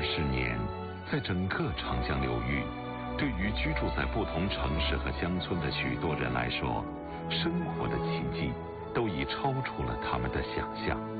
20年，在整个长江流域，对于居住在不同城市和乡村的许多人来说，生活的奇迹都已超出了他们的想象。